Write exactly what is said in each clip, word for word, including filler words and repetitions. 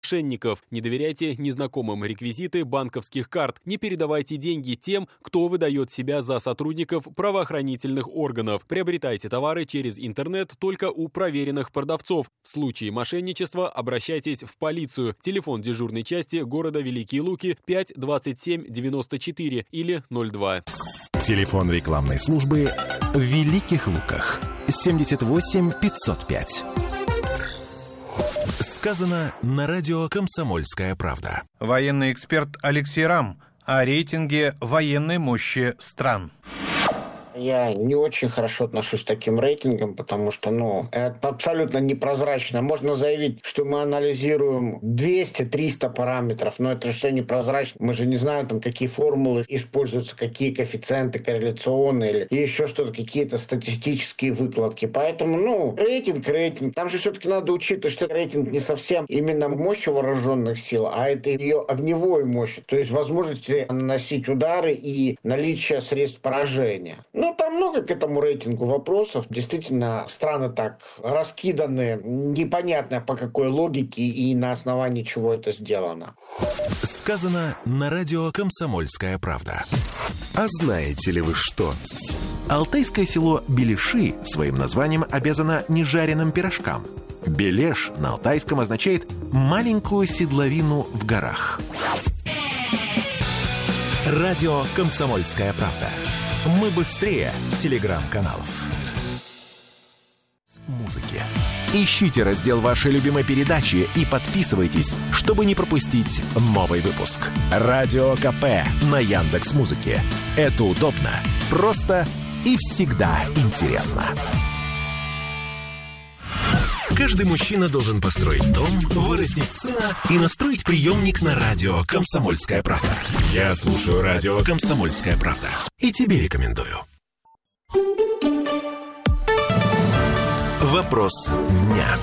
мошенников. Не доверяйте незнакомым реквизиты банковских карт. Не передавайте деньги тем, кто выдает себя за сотрудников правоохранительных органов. Приобретайте товары через интернет только у проверенных продавцов. В случае мошенничества обращайтесь в полицию. Телефон дежурной части города Великие Луки пять двадцать семь девяносто четыре или ноль два. Телефон рекламной службы в Великих Луках семьдесят восемь пятьсот пять. Сказано на радио «Комсомольская правда». Военный эксперт Алексей Рам о рейтинге военной мощи стран. Я не очень хорошо отношусь к таким рейтингам, потому что, ну, это абсолютно непрозрачно. Можно заявить, что мы анализируем двести-триста параметров, но это же все непрозрачно. Мы же не знаем, там, какие формулы используются, какие коэффициенты корреляционные или еще что-то, какие-то статистические выкладки. Поэтому, ну, рейтинг, рейтинг. Там же все-таки надо учитывать, что рейтинг не совсем именно мощь вооруженных сил, а это ее огневой мощь, то есть возможности наносить удары и наличие средств поражения. Ну, там много к этому рейтингу вопросов. Действительно, страны так раскиданы, непонятно по какой логике и на основании чего это сделано. Сказано на радио «Комсомольская правда». А знаете ли вы что? Алтайское село Белеши своим названием обязано нежаренным пирожкам. Белеш на алтайском означает «маленькую седловину в горах». Радио «Комсомольская правда». Мы быстрее телеграм-каналов. Музыки. Ищите раздел вашей любимой передачи и подписывайтесь, чтобы не пропустить новый выпуск. Радио КП на Яндекс.Музыке. Это удобно, просто и всегда интересно. Каждый мужчина должен построить дом, вырастить сына и настроить приемник на радио «Комсомольская правда». Я слушаю радио «Комсомольская правда» и тебе рекомендую. Вопрос дня.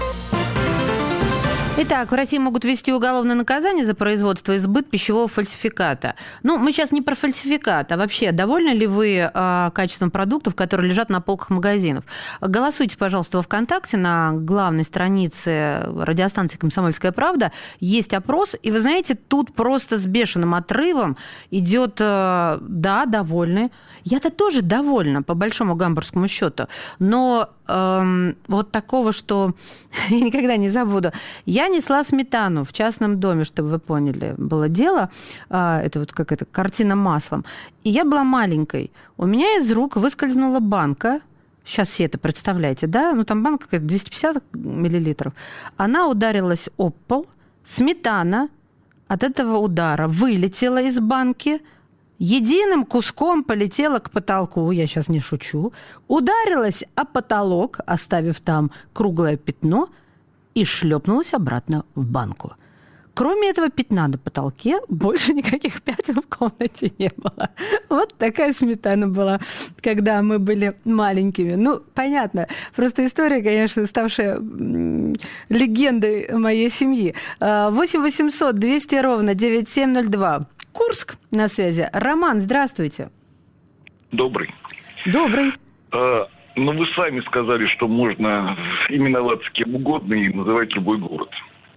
Итак, в России могут ввести уголовное наказание за производство и сбыт пищевого фальсификата. Ну, мы сейчас не про фальсификат, а вообще, довольны ли вы э, качеством продуктов, которые лежат на полках магазинов? Голосуйте, пожалуйста, во ВКонтакте на главной странице радиостанции «Комсомольская правда». Есть опрос, и вы знаете, тут просто с бешеным отрывом идет, э, да, довольны. Я-то тоже довольна, по большому гамбургскому счету, но э, вот такого, что я никогда не забуду. Я несла сметану в частном доме, чтобы вы поняли, было дело. Это вот как это, картина маслом. И я была маленькой. У меня из рук выскользнула банка. Сейчас все это представляете, да? Ну, там банка какая-то двести пятьдесят миллилитров. Она ударилась об пол. Сметана от этого удара вылетела из банки. Единым куском полетела к потолку, я сейчас не шучу. Ударилась о потолок, оставив там круглое пятно, и шлепнулась обратно в банку. Кроме этого пятна на потолке, больше никаких пятен в комнате не было. Вот такая сметана была, когда мы были маленькими. Ну, понятно. Просто история, конечно, ставшая м- легендой моей семьи. восемь восемьсот двести ровно девяносто семь ноль два. Курск на связи. Роман, здравствуйте. Добрый. Добрый. А, ну, вы сами сказали, что можно именоваться кем угодно и называть любой город.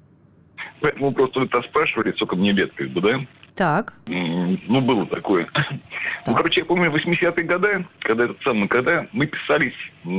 Поэтому просто вы это спрашивали, сколько мне лет, как бы, да? Так. Ну, было такое. Так. Ну, короче, я помню восьмидесятые годы, когда этот самый, когда мы писались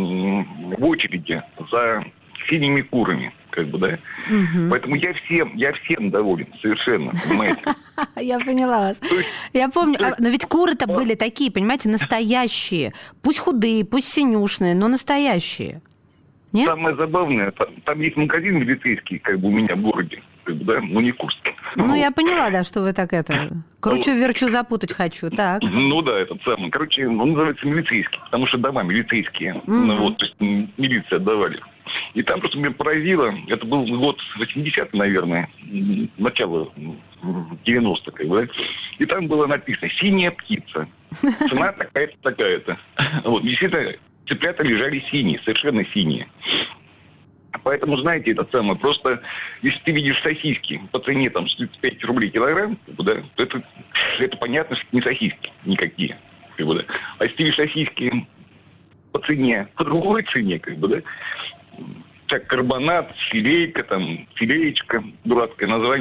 в очереди за синими курами, как бы, да? Угу. Поэтому я всем, я всем доволен, совершенно, понимаете? Я поняла вас. Я помню, но ведь куры-то были такие, понимаете, настоящие. Пусть худые, пусть синюшные, но настоящие. Нет? Самое забавное, там, там есть магазин милицейский, как бы у меня в городе, как бы, да, но не Курске. Ну, вот. Я поняла, да, что вы так это... Кручу-верчу, запутать хочу, так. Ну да, этот самый. Короче, он называется милицейский, потому что дома милицейские. Mm-hmm. Ну, вот, то есть милиции отдавали. И там просто меня поразило, это был год восьмидесятый, наверное, начало девяностых, как бы, да? И там было написано «Синяя птица». Цена такая-то, такая-то. Вот, действительно, цыплята лежали синие, совершенно синие. Поэтому, знаете, это самое, просто, если ты видишь сосиски по цене, там, тридцать пять рублей килограмм, да, то это, это понятно, что не сосиски никакие, как бы, да. А если ты видишь сосиски по цене, по другой цене, как бы, да, карбонат, филейка, там, филеечка, дурацкое название.